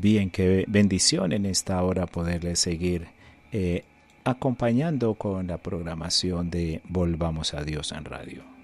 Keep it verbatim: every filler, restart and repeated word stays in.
Bien, qué bendición en esta hora poderles seguir eh, acompañando con la programación de Volvamos a Dios en Radio.